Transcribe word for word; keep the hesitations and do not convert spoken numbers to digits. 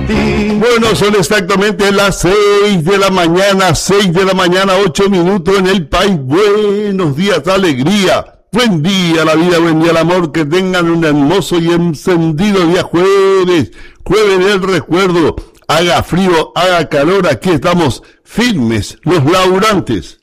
Bueno, son exactamente las seis de la mañana, seis de la mañana, ocho minutos en el país. Buenos días, alegría. Buen día la vida, buen día el amor. Que tengan un hermoso y encendido día jueves. Jueves del recuerdo. Haga frío, haga calor, aquí estamos firmes, los laburantes.